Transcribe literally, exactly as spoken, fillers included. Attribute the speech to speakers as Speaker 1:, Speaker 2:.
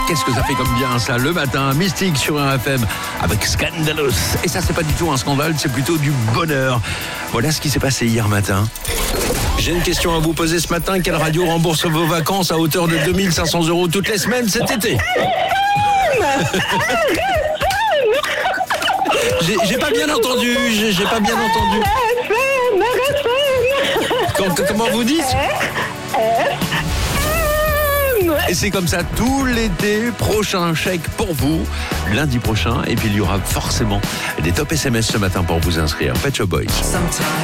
Speaker 1: Qu'est-ce que ça fait comme bien ça, le matin, Mystique sur un F M avec Scandalous. Et ça, c'est pas du tout un scandale, c'est plutôt du bonheur. Voilà ce qui s'est passé hier matin. J'ai une question à vous poser ce matin. Quelle radio rembourse vos vacances à hauteur de deux mille cinq cents euros toutes les semaines cet été? J'ai, j'ai pas bien entendu, j'ai, j'ai pas bien entendu. Quand, comment vous dites? Et c'est comme ça tout l'été. Prochain chèque pour vous lundi prochain. Et puis il y aura forcément des top S M S ce matin pour vous inscrire. Pet Shop Boys.